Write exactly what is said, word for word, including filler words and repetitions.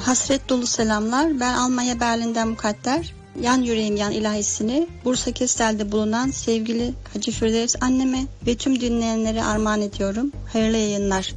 Hasret dolu selamlar. Ben Almanya Berlin'den Mukadder. Yan yüreğim yan ilahisini Bursa Kestel'de bulunan sevgili Hacı Firdevs anneme ve tüm dinleyenlere armağan ediyorum. Hayırlı yayınlar.